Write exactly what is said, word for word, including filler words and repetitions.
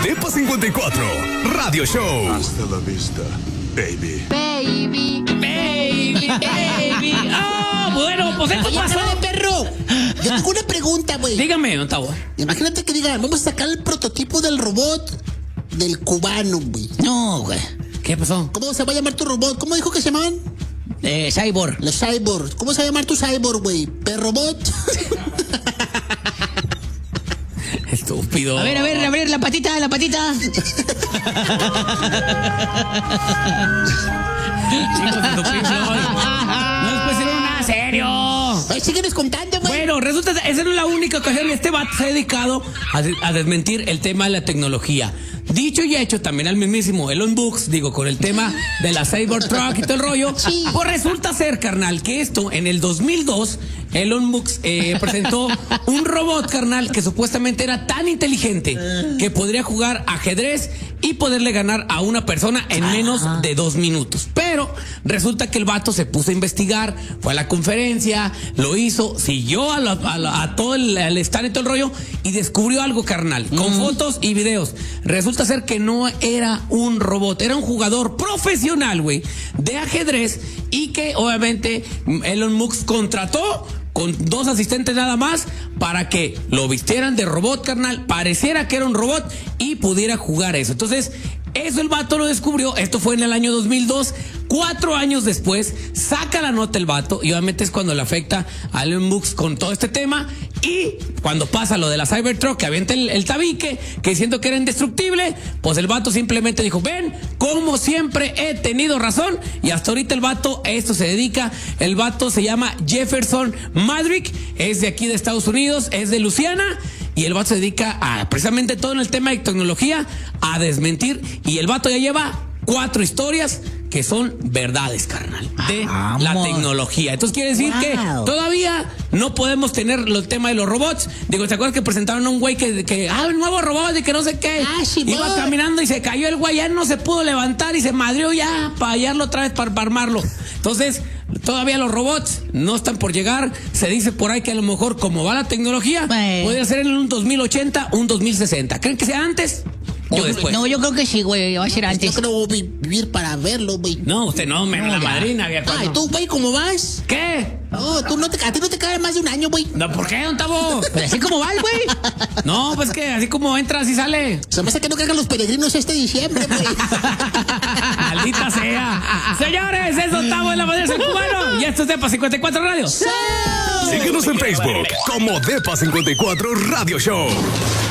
Depa cincuenta y cuatro Radio Show. Hasta la vista, baby. Baby, baby, baby. Ah, bueno, pues esto Oye, pasó. de perro. Yo tengo una pregunta, güey. Dígame, Ontavo. Imagínate que digan, vamos a sacar el prototipo del robot del cubano, güey. No, güey. ¿Qué pasó? ¿Cómo se va a llamar tu robot? ¿Cómo dijo que se llamaban? Eh, Cyborg. Los cyborgs. ¿Cómo se va a llamar tu cyborg, güey? ¿Perrobot? Estúpido. A ver, a ver, a ver, la patita, la patita. Chicos de tu Pink Floyd. No les puede ser nada serio. Ay, síguenos contando, güey. Bueno, resulta que esa no es la única ocasión. Este vato se ha dedicado a, de- a desmentir el tema de la tecnología. Dicho y hecho, también al mismísimo Elon Musk, digo, con el tema de la Cybertruck y todo el rollo. Sí. Pues resulta ser, carnal, que esto, en el dos mil dos, Elon Musk eh, presentó un robot, carnal, que supuestamente era tan inteligente que podría jugar ajedrez y poderle ganar a una persona en menos de dos minutos. Pero resulta que el vato se puso a investigar, fue a la conferencia, lo hizo, siguió a, la- a la- a todo el, el stand y todo el rollo y descubrió algo, carnal, con fotos y videos. Resulta ser que no era un robot, era un jugador profesional, güey, de ajedrez y que obviamente Elon Musk contrató con dos asistentes nada más para que lo vistieran de robot, carnal, pareciera que era un robot y pudiera jugar eso. Entonces, eso el vato lo descubrió, esto fue en el año dos mil dos, cuatro años después, saca la nota el vato y obviamente es cuando le afecta a Elon Musk con todo este tema y cuando pasa lo de la Cybertruck que avienta el, el tabique, que siento que era indestructible, pues el vato simplemente dijo, ven, como siempre he tenido razón y hasta ahorita el vato a esto se dedica, el vato se llama Jefferson Madrick, es de aquí de Estados Unidos, es de Luisiana. Y el vato se dedica a precisamente todo en el tema de tecnología, a desmentir. Y el vato ya lleva cuatro historias que son verdades, carnal, de Vamos. la tecnología. Entonces quiere decir Wow. que todavía no podemos tener el tema de los robots. Digo, ¿te acuerdas que presentaron a un güey que, que ah, el nuevo robot y que no sé qué? Ah, sí, Iba voy. caminando y se cayó el güey, ya no se pudo levantar y se madrió ya para hallarlo otra vez, para, para armarlo. Entonces, todavía los robots no están por llegar. Se dice por ahí que a lo mejor, como va la tecnología, Bueno. podría ser en un dos mil ochenta, un dos mil sesenta. ¿Creen que sea antes o Yo- después? No, yo creo que sí, güey. Va a ser Yo antes. creo vi- vivir para verlo, güey. No, usted no, menos la ya. madrina, viejo. Ay, no. tú, güey, ¿cómo vas? ¿Qué? No, tú no te, a ti no te cabe más de un año, güey. No, ¿por qué, don Tabo? Pero así como va el güey. No, pues que así como entra, así sale. Se me hace que no cargan los peregrinos este diciembre, güey. Maldita sea. Señores, es Don Tabo de la Madera del Cubano. Y esto es Depa cincuenta y cuatro Radio. Síguenos en Facebook como Depa cincuenta y cuatro Radio Show.